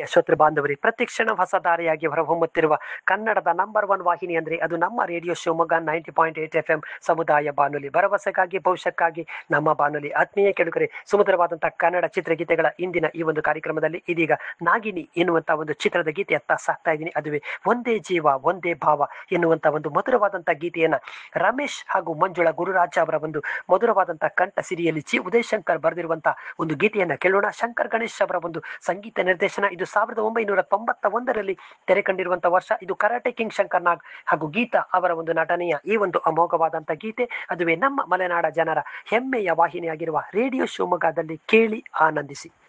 ಪ್ರೀತಿಯ ಶ್ರೋತೃ ಬಾಂಧವರೇ, ಪ್ರತಿಕ್ಷಣ ಹೊಸ ದಾರಿಯಾಗಿ ಹೊರಹೊಮ್ಮುತ್ತಿರುವ ಕನ್ನಡದ ನಂಬರ್ ಒನ್ ವಾಹಿನಿ ಅಂದ್ರೆ ಅದು ನಮ್ಮ ರೇಡಿಯೋ ಶಿವಮೊಗ್ಗ 90.8 FM ಸಮುದಾಯ ಬಾನುಲಿ. ಭರವಸೆಗಾಗಿ ಭವಿಷ್ಯಕ್ಕಾಗಿ ನಮ್ಮ ಬಾನುಲಿ. ಆತ್ಮೀಯ ಕೆಡುಕರೆ, ಸುಮಧುರವಾದಂತಹ ಕನ್ನಡ ಚಿತ್ರಗೀತೆಗಳ ಇಂದಿನ ಈ ಒಂದು ಕಾರ್ಯಕ್ರಮದಲ್ಲಿ ಇದೀಗ ನಾಗಿನಿ ಎನ್ನುವಂತಹ ಒಂದು ಚಿತ್ರದ ಗೀತೆಯತ್ತ ಸಾಕ್ತಾ ಇದ್ದೀನಿ. ಅದುವೇ ಒಂದೇ ಜೀವ ಒಂದೇ ಭಾವ ಎನ್ನುವಂತಹ ಒಂದು ಮಧುರವಾದಂತಹ ಗೀತೆಯನ್ನ ರಮೇಶ್ ಹಾಗೂ ಮಂಜುಳಾ ಗುರುರಾಜ ಅವರ ಒಂದು ಮಧುರವಾದಂತಹ ಕಂಠ ಸಿರಿಯಲ್ಲಿ ಜಿ ಉದಯಶಂಕರ್ ಬರೆದಿರುವಂತಹ ಒಂದು ಗೀತೆಯನ್ನ ಕೇಳೋಣ. ಶಂಕರ್ ಗಣೇಶ್ ಅವರ ಒಂದು ಸಂಗೀತ ನಿರ್ದೇಶನ. ಇದು 1991ರಲ್ಲಿ ತೆರೆ ಕಂಡಿರುವಂತಹ ವರ್ಷ. ಇದು ಕರಾಟೆ ಕಿಂಗ್ ಶಂಕರ್ ನಾಗ್ ಹಾಗೂ ಗೀತಾ ಅವರ ಒಂದು ನಟನೆಯ ಈ ಒಂದು ಅಮೋಘವಾದಂತಹ ಗೀತೆ. ಅದುವೇ ನಮ್ಮ ಮಲೆನಾಡ ಜನರ ಹೆಮ್ಮೆಯ ವಾಹಿನಿಯಾಗಿರುವ ರೇಡಿಯೋ ಶಿವಮೊಗ್ಗದಲ್ಲಿ ಕೇಳಿ ಆನಂದಿಸಿ.